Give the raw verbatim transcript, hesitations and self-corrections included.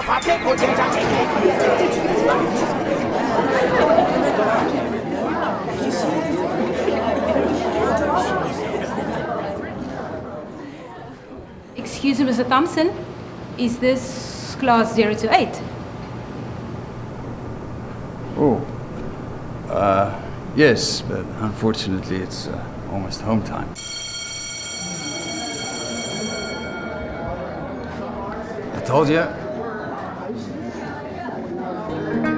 Excuse me, Mister Thompson. Is this class zero to eight? Oh. Uh, yes, but unfortunately it's uh, almost home time. I told you.